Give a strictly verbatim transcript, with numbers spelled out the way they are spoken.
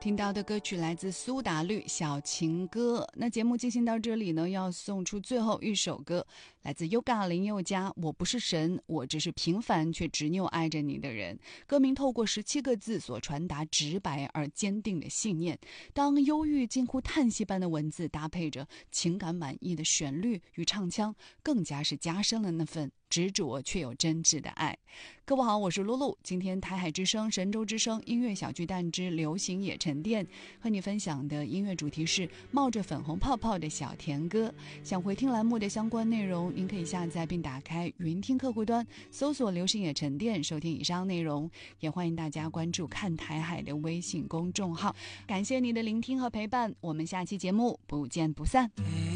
听到的歌曲来自苏打绿《小情歌》。那节目进行到这里呢，要送出最后一首歌，来自 Yoga 林宥嘉，我不是神，我只是平凡却执拗爱着你的人。歌名透过十七个字所传达直白而坚定的信念，当忧郁近乎叹息般的文字搭配着情感满意的旋律与唱腔，更加是加深了那份执着却有真挚的爱。各位好，我是露露，今天台海之声、神州之声音乐小巨蛋之流行野沉淀，和你分享的音乐主题是冒着粉红泡泡的小甜歌。想回听栏目的相关内容，您可以下载并打开云听客户端，搜索流行野沉淀收听以上内容。也欢迎大家关注看台海的微信公众号。感谢你的聆听和陪伴，我们下期节目不见不散。